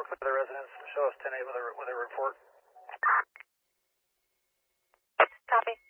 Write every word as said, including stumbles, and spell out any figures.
clear the residents. Show us ten eight with a, with a report. Copy.